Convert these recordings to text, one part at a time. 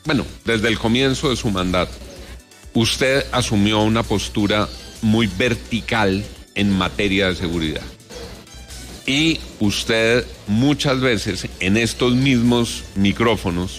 bueno, desde el comienzo de su mandato, usted asumió una postura muy vertical en materia de seguridad. Y usted muchas veces en estos mismos micrófonos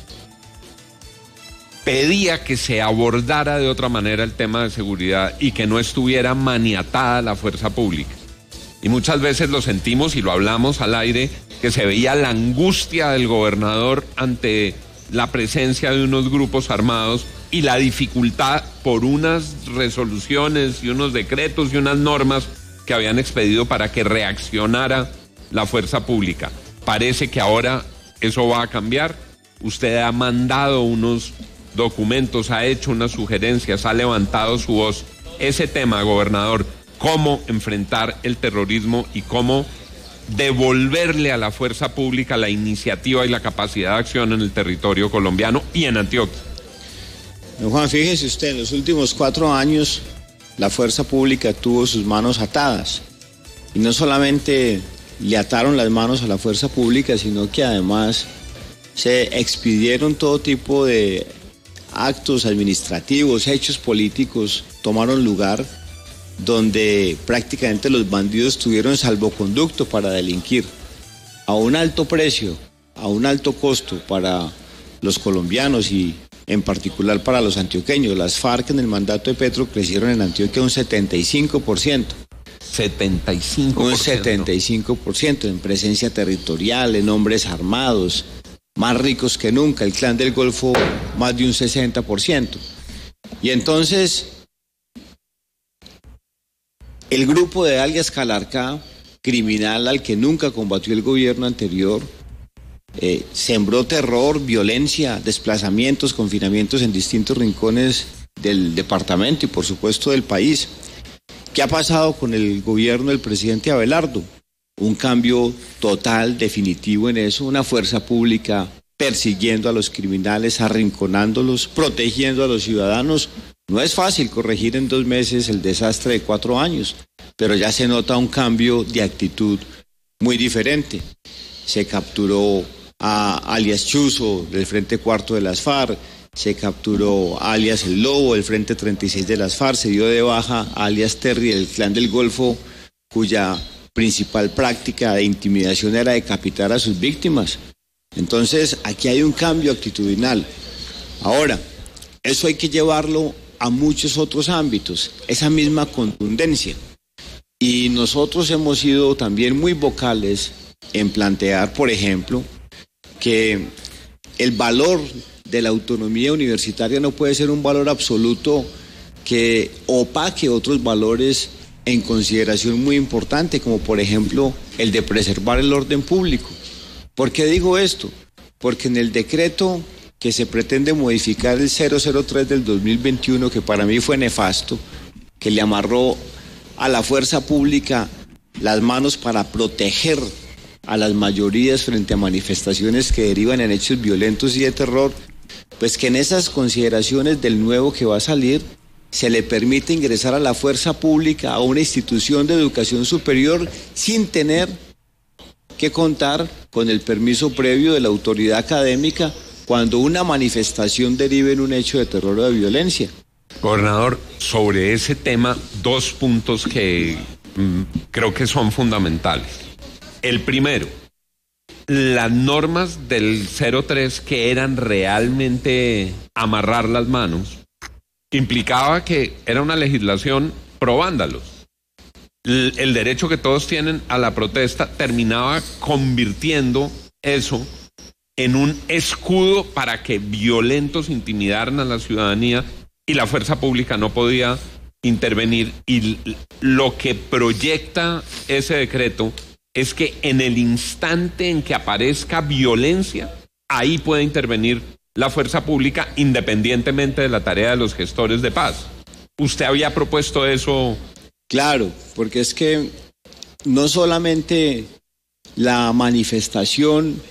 pedía que se abordara de otra manera el tema de seguridad y que no estuviera maniatada la fuerza pública. Y muchas veces lo sentimos y lo hablamos al aire, que se veía la angustia del gobernador ante la presencia de unos grupos armados y la dificultad por unas resoluciones y unos decretos y unas normas que habían expedido para que reaccionara la fuerza pública. Parece que ahora eso va a cambiar. Usted ha mandado unos documentos, ha hecho unas sugerencias, ha levantado su voz. Ese tema, gobernador, cómo enfrentar el terrorismo y cómo devolverle a la fuerza pública la iniciativa y la capacidad de acción en el territorio colombiano y en Antioquia. Don Juan, fíjese usted, en los últimos 4 años la fuerza pública tuvo sus manos atadas. Y no solamente le ataron las manos a la fuerza pública, sino que además se expidieron todo tipo de actos administrativos, hechos políticos tomaron lugar donde prácticamente los bandidos tuvieron salvoconducto para delinquir a un alto precio, a un alto costo para los colombianos y en particular para los antioqueños. Las FARC en el mandato de Petro crecieron en Antioquia un 75%. 75%. Un 75% en presencia territorial, en hombres armados, más ricos que nunca, el Clan del Golfo más de un 60%. Y entonces, el grupo de alias Calarcá, criminal al que nunca combatió el gobierno anterior, sembró terror, violencia, desplazamientos, confinamientos en distintos rincones del departamento y por supuesto del país. ¿Qué ha pasado con el gobierno del presidente Abelardo? Un cambio total, definitivo en eso, una fuerza pública persiguiendo a los criminales, arrinconándolos, protegiendo a los ciudadanos. No es fácil corregir en 2 meses el desastre de 4 años, pero ya se nota un cambio de actitud muy diferente. Se capturó a alias Chuzo del Frente Cuarto de las FARC, se capturó a alias El Lobo del Frente 36 de las FARC, se dio de baja a alias Terry del Clan del Golfo, cuya principal práctica de intimidación era decapitar a sus víctimas. Entonces, aquí hay un cambio actitudinal. Ahora, eso hay que llevarlo a muchos otros ámbitos, esa misma contundencia. Y nosotros hemos sido también muy vocales en plantear, por ejemplo, que el valor de la autonomía universitaria no puede ser un valor absoluto que opaque otros valores en consideración muy importante, como por ejemplo el de preservar el orden público. ¿Por qué digo esto? Porque en el decreto que se pretende modificar el 003 del 2021, que para mí fue nefasto, que le amarró a la fuerza pública las manos para proteger a las mayorías frente a manifestaciones que derivan en hechos violentos y de terror, pues que en esas consideraciones del nuevo que va a salir se le permite ingresar a la fuerza pública a una institución de educación superior sin tener que contar con el permiso previo de la autoridad académica cuando una manifestación derive en un hecho de terror o de violencia. Gobernador, sobre ese tema, 2 puntos que creo que son fundamentales. El primero, las normas del 03 que eran realmente amarrar las manos, implicaba que era una legislación pro vándalos. El derecho que todos tienen a la protesta terminaba convirtiendo eso en un escudo para que violentos intimidaran a la ciudadanía y la fuerza pública no podía intervenir. Y lo que proyecta ese decreto es que en el instante en que aparezca violencia, ahí puede intervenir la fuerza pública independientemente de la tarea de los gestores de paz. ¿Usted había propuesto eso? Claro, porque es que no solamente la manifestación,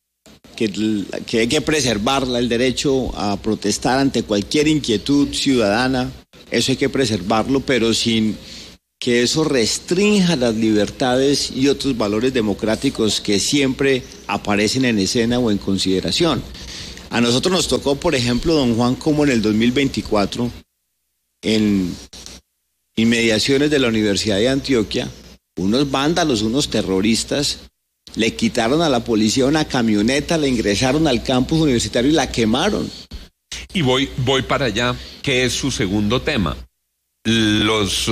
que hay que preservarla, el derecho a protestar ante cualquier inquietud ciudadana, eso hay que preservarlo, pero sin que eso restrinja las libertades y otros valores democráticos que siempre aparecen en escena o en consideración. A nosotros nos tocó, por ejemplo, don Juan, como en el 2024, en inmediaciones de la Universidad de Antioquia, unos vándalos, unos terroristas, le quitaron a la policía una camioneta, la ingresaron al campus universitario y la quemaron. Y voy para allá, que es su segundo tema. Los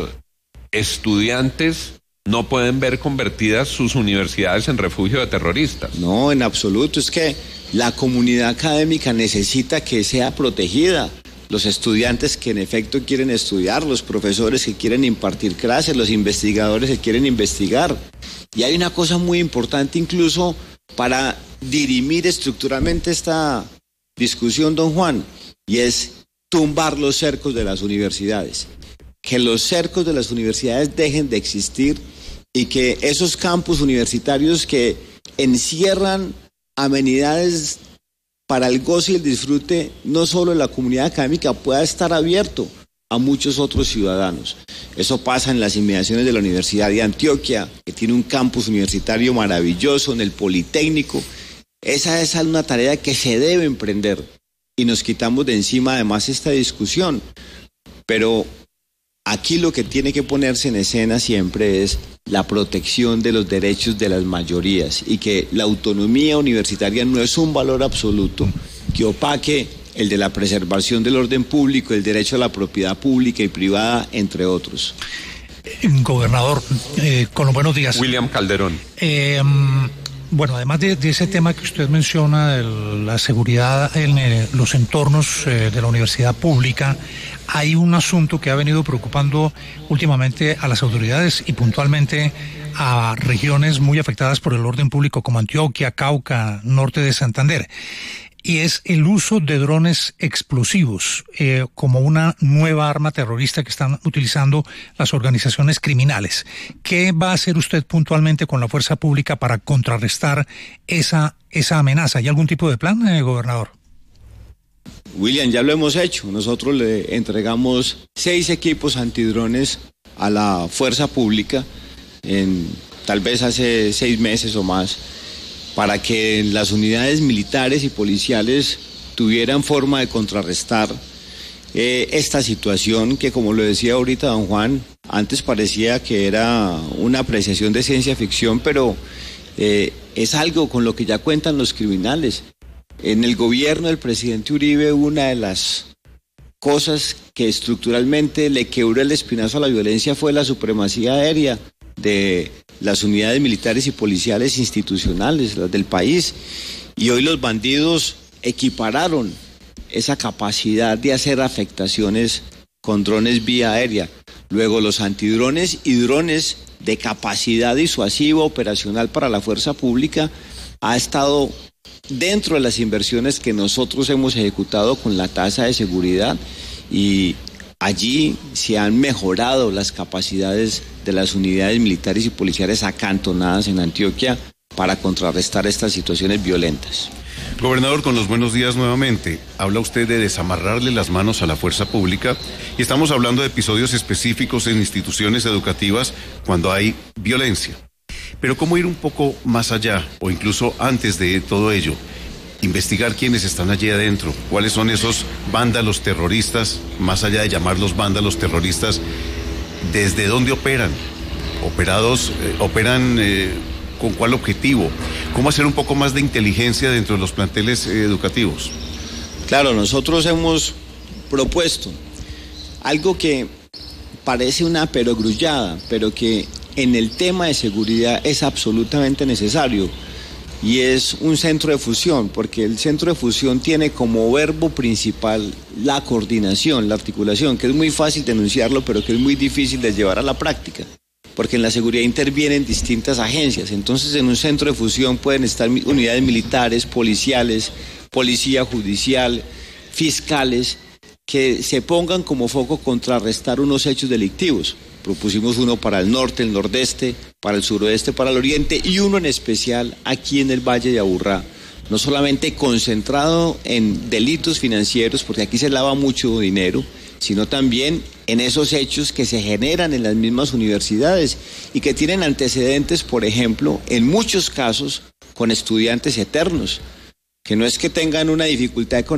estudiantes no pueden ver convertidas sus universidades en refugio de terroristas. No, en absoluto. Es que la comunidad académica necesita que sea protegida. Los estudiantes que en efecto quieren estudiar, los profesores que quieren impartir clases, los investigadores que quieren investigar. Y hay una cosa muy importante incluso para dirimir estructuralmente esta discusión, don Juan, y es tumbar los cercos de las universidades. Que los cercos de las universidades dejen de existir y que esos campus universitarios que encierran amenidades para el goce y el disfrute no solo de la comunidad académica pueda estar abierto a muchos otros ciudadanos. Eso pasa en las inmediaciones de la Universidad de Antioquia, que tiene un campus universitario maravilloso, en el Politécnico. Esa es una tarea que se debe emprender y nos quitamos de encima además esta discusión. Pero aquí lo que tiene que ponerse en escena siempre es la protección de los derechos de las mayorías y que la autonomía universitaria no es un valor absoluto que opaque el de la preservación del orden público, el derecho a la propiedad pública y privada, entre otros. Gobernador, con los buenos días. William Calderón. Bueno, además de ese tema que usted menciona, de la seguridad en los entornos de la universidad pública, hay un asunto que ha venido preocupando últimamente a las autoridades y puntualmente a regiones muy afectadas por el orden público como Antioquia, Cauca, norte de Santander. Y es el uso de drones explosivos como una nueva arma terrorista que están utilizando las organizaciones criminales. ¿Qué va a hacer usted puntualmente con la fuerza pública para contrarrestar esa amenaza? ¿Hay algún tipo de plan, gobernador? William, ya lo hemos hecho. Nosotros le entregamos 6 equipos antidrones a la fuerza pública, tal vez hace 6 meses o más, para que las unidades militares y policiales tuvieran forma de contrarrestar esta situación que, como lo decía ahorita don Juan, antes parecía que era una apreciación de ciencia ficción, pero es algo con lo que ya cuentan los criminales. En el gobierno del presidente Uribe, una de las cosas que estructuralmente le quebró el espinazo a la violencia fue la supremacía aérea de las unidades militares y policiales institucionales, las del país. Y hoy los bandidos equipararon esa capacidad de hacer afectaciones con drones vía aérea. Luego los antidrones y drones de capacidad disuasiva operacional para la fuerza pública ha estado dentro de las inversiones que nosotros hemos ejecutado con la tasa de seguridad, y allí se han mejorado las capacidades de las unidades militares y policiales acantonadas en Antioquia para contrarrestar estas situaciones violentas. Gobernador, con los buenos días nuevamente. Habla usted de desamarrarle las manos a la fuerza pública y estamos hablando de episodios específicos en instituciones educativas cuando hay violencia. Pero ¿cómo ir un poco más allá o incluso antes de todo ello? Investigar quiénes están allí adentro, cuáles son esos vándalos terroristas, más allá de llamarlos vándalos terroristas, ¿desde dónde operan? ¿Operan con cuál objetivo? ¿Cómo hacer un poco más de inteligencia dentro de los planteles educativos? Claro, nosotros hemos propuesto algo que parece una perogrullada, pero que en el tema de seguridad es absolutamente necesario, y es un centro de fusión, porque el centro de fusión tiene como verbo principal la coordinación, la articulación, que es muy fácil denunciarlo, pero que es muy difícil de llevar a la práctica, porque en la seguridad intervienen distintas agencias. Entonces, en un centro de fusión pueden estar unidades militares, policiales, policía judicial, fiscales, que se pongan como foco contrarrestar unos hechos delictivos. Propusimos uno para el norte, el nordeste, para el suroeste, para el oriente, y uno en especial aquí en el Valle de Aburrá, no solamente concentrado en delitos financieros, porque aquí se lava mucho dinero, sino también en esos hechos que se generan en las mismas universidades y que tienen antecedentes, por ejemplo, en muchos casos con estudiantes eternos, que no es que tengan una dificultad económica,